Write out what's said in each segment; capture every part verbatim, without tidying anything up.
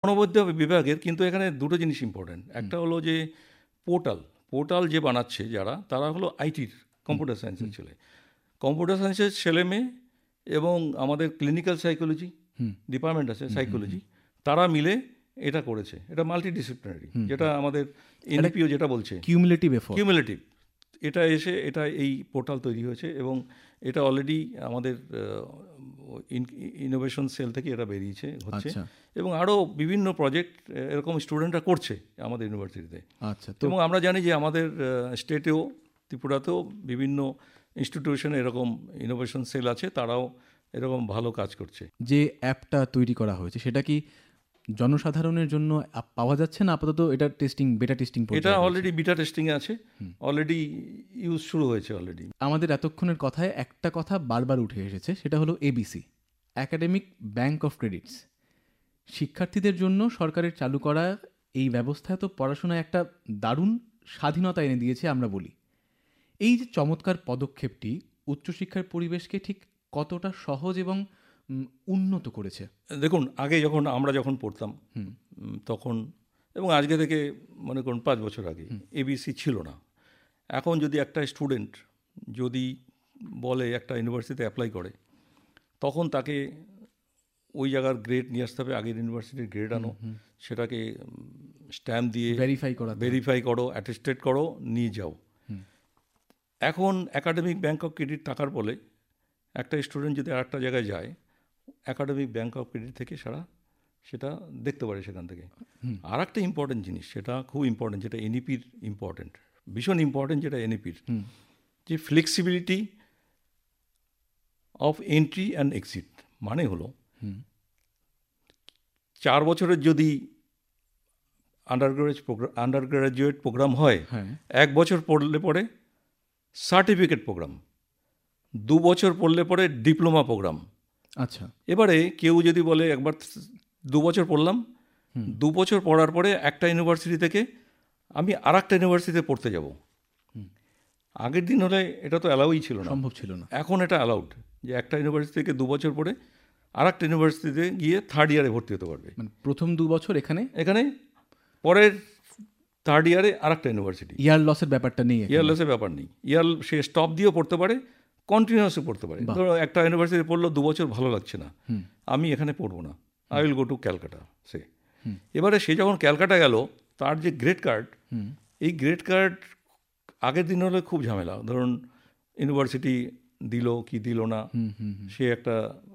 এখনও বিভাগের, কিন্তু এখানে দুটো জিনিস ইম্পর্টেন্ট। একটা হলো যে পোর্টাল পোর্টাল যে বানাচ্ছে যারা, তারা হলো আইটির কম্পিউটার সায়েন্সের ছেলে, কম্পিউটার সায়েন্সের ছেলে মেয়ে এবং আমাদের ক্লিনিক্যাল সাইকোলজি ডিপার্টমেন্ট আছে, সাইকোলজি, তারা মিলে এটা করেছে। এটা মাল্টিডিসিপ্লিনারি, যেটা আমাদের এনপিও যেটা বলছে কিউমুলেটিভ এফোর্ট, কিউমুলেটিভ। এটা এসে এটা এই পোর্টাল তৈরি হয়েছে এবং এটা অলরেডি আমাদের ইনোভেশন সেল থেকে এটা বেরিয়েছে হচ্ছে। এবং আরও বিভিন্ন প্রজেক্ট এরকম স্টুডেন্টরা করছে আমাদের ইউনিভার্সিটিতে। আচ্ছা, এবং আমরা জানি যে আমাদের স্টেটেও, ত্রিপুরাতেও বিভিন্ন ইনস্টিটিউশনে এরকম ইনোভেশন সেল আছে, তারাও এরকম ভালো কাজ করছে। যে অ্যাপটা তৈরি করা হয়েছে সেটা কি জনসাধারণের জন্য পাওয়া যাচ্ছে না আপাতত? এটা টেস্টিং, বেটা টেস্টিং, এটা অলরেডি বিটা টেস্টিংয়ে আছে, অলরেডি ইউজ শুরু হয়েছে অলরেডি। আমাদের এতক্ষণের কথায় একটা কথা বারবার উঠে এসেছে, সেটা হলো ABC, academic bank of credits. শিক্ষার্থীদের জন্য সরকারের চালু করা এই ব্যবস্থায় তো পড়াশোনায় একটা দারুণ স্বাধীনতা এনে দিয়েছে আমরা বলি। এই যে চমৎকার পদক্ষেপটি উচ্চশিক্ষার পরিবেশকে ঠিক কতটা সহজ এবং উন্নত করেছে? দেখুন, আগে যখন আমরা যখন পড়তাম তখন, এবং আজকে থেকে মনে করুন পাঁচ বছর আগে এবিসি ছিল না। এখন যদি একটা স্টুডেন্ট যদি বলে একটা ইউনিভার্সিটিতে অ্যাপ্লাই করে, তখন তাকে ওই জায়গার গ্রেড নিয়ে আসতে হবে, আগের ইউনিভার্সিটির গ্রেড আনো, সেটাকে স্ট্যাম্প দিয়ে ভেরিফাই করো ভেরিফাই করো অ্যাটেস্টেড করো, নিয়ে যাও। এখন একাডেমিক ব্যাংক অফ ক্রেডিট থাকার বলে একটা স্টুডেন্ট যদি আর একটা জায়গায় যায়, একাডেমিক ব্যাংক অফ ক্রেডিট থেকে সারা সেটা দেখতে পারে সেখান থেকে। আর একটা ইম্পর্টেন্ট জিনিস, সেটা খুব ইম্পর্টেন্ট, যেটা এনইপির ইম্পর্টেন্ট, ভীষণ ইম্পর্টেন্ট, যেটা এনইপির যে flexibility of entry and exit. মানে হলো চার বছরের যদি under graduate programme under graduate programme হয়, এক বছর পড়লে পরে সার্টিফিকেট প্রোগ্রাম, দু বছর পড়লে পরে ডিপ্লোমা প্রোগ্রাম। আচ্ছা, এবারে কেউ যদি বলে একবার দু বছর পড়লাম, দু বছর পড়ার পরে একটা ইউনিভার্সিটি থেকে আমি আর একটা ইউনিভার্সিটিতে পড়তে যাব, আগের দিন হলে এটা তো অ্যালাউই ছিল না, সম্ভব ছিল না। এখন এটা অ্যালাউড, যে একটা ইউনিভার্সিটি থেকে দু বছর পড়ে আর একটা ইউনিভার্সিটিতে গিয়ে থার্ড ইয়ারে ভর্তি হতে পারবে। মানে প্রথম দু বছর এখানে এখানে পরের থার্ড ইয়ারে আর একটা ইউনিভার্সিটি। ইয়ার লসের ব্যাপারটা নেই, ইয়ার লসের ব্যাপার নেই। ইয়ার সে স্টপ দিয়েও পড়তে পারে, কন্টিনিউয়াসলি পড়তে পারে। ধরো একটা ইউনিভার্সিটি পড়লো, দু বছর ভালো লাগছে না, আমি এখানে পড়বো না, I will go to Calcutta. সে এবারে সে যখন ক্যালকাটা গেল, তার যে গ্রেড কার্ড, এই গ্রেড কার্ড আগের দিন হলে খুব ঝামেলা, ধরুন ইউনিভার্সিটি দিল কি দিল না, সে একটা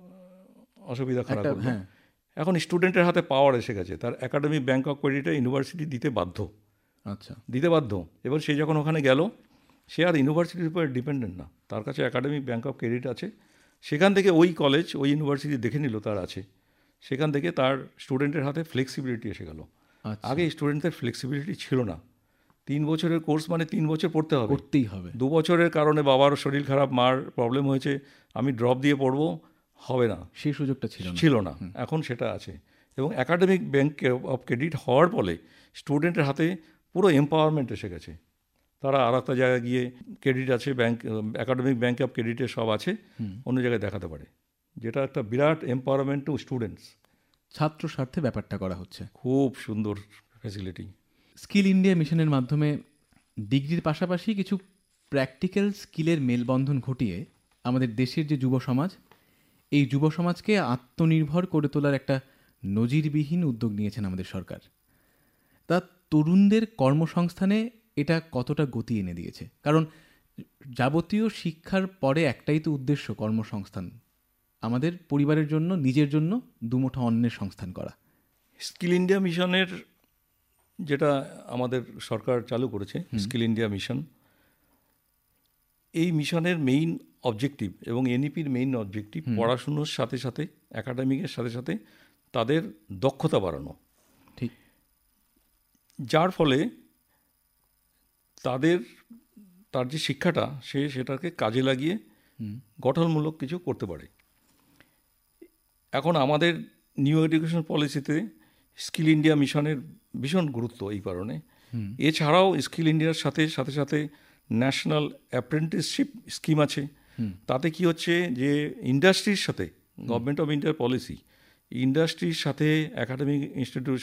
অসুবিধা খারাপ করলো। এখন স্টুডেন্টের হাতে পাওয়ার এসে গেছে, তার একাডেমিক ব্যাংক অফ ক্রেডিটে ইউনিভার্সিটি দিতে বাধ্য। আচ্ছা, দিতে বাধ্য। এবার সে যখন ওখানে গেল, সে আর ইউনিভার্সিটির উপরে ডিপেন্ডেন্ট না, তার কাছে একাডেমিক ব্যাংক অফ ক্রেডিট আছে, সেখান থেকে ওই কলেজ ওই ইউনিভার্সিটি দেখে নিল তার আছে, সেখান থেকে তার স্টুডেন্টের হাতে ফ্লেক্সিবিলিটি এসে গেল। আগে স্টুডেন্টদের ফ্লেক্সিবিলিটি ছিল না, তিন বছরের কোর্স মানে তিন বছর পড়তে হবে, পড়তেই হবে। দু বছরের কারণে বাবার শরীর খারাপ, মার প্রবলেম হয়েছে, আমি ড্রপ দিয়ে পড়বো, হবে না, সেই সুযোগটা ছিল ছিল না। এখন সেটা আছে, এবং একাডেমিক ব্যাংক অফ ক্রেডিট হওয়ার ফলে স্টুডেন্টের হাতে পুরো এম্পাওয়ারমেন্ট এসে গেছে। তারা আর একটা জায়গায় গিয়ে ক্রেডিট আছে, ব্যাংক একাডেমিক ব্যাংক অফ ক্রেডিটে সব আছে, অন্য জায়গায় দেখাতে পারে, যেটা একটা বিরাট এম্পাওয়ারমেন্ট টু স্টুডেন্টস। ছাত্র স্বার্থে ব্যাপারটা করা হচ্ছে, খুব সুন্দর ফ্যাসিলিটি। স্কিল ইন্ডিয়া মিশনের মাধ্যমে ডিগ্রির পাশাপাশি কিছু প্র্যাকটিক্যাল স্কিলের মেলবন্ধন ঘটিয়ে আমাদের দেশের যে যুব সমাজ, এই যুব সমাজকে আত্মনির্ভর করে তোলার একটা নজিরবিহীন উদ্যোগ নিয়েছেন আমাদের সরকার। তা তরুণদের কর্মসংস্থানে এটা কতটা গতি এনে দিয়েছে? কারণ যাবতীয় শিক্ষার পরে একটাই তো উদ্দেশ্য, কর্মসংস্থান, আমাদের পরিবারের জন্য, নিজের জন্য দুমুঠো অন্নের সংস্থান করা। স্কিল ইন্ডিয়া মিশনের যেটা আমাদের সরকার চালু করেছে, স্কিল ইন্ডিয়া মিশন, এই মিশনের মেইন অবজেক্টিভ এবং এনইপির মেইন অবজেক্টিভ পড়াশুনোর সাথে সাথে, একাডেমিকের সাথে সাথে তাদের দক্ষতা বাড়ানো। ঠিক, যার ফলে তাদের তার যে শিক্ষাটা, সে সেটাকে কাজে লাগিয়ে গঠনমূলক কিছু করতে পারে। এখন আমাদের নিউ এডুকেশন পলিসিতে স্কিল ইন্ডিয়া মিশনের ভীষণ গুরুত্ব এই কারণে। এছাড়াও স্কিল ইন্ডিয়ার সাথে সাথে সাথে ন্যাশনাল অ্যাপ্রেন্টিসশিপ স্কিম আছে। তাতে কি হচ্ছে যে ইন্ডাস্ট্রির সাথে, গভর্নমেন্ট অফ ইন্ডিয়ার পলিসি, ইন্ডাস্ট্রির সাথে একাডেমিক ইনস্টিটিউশন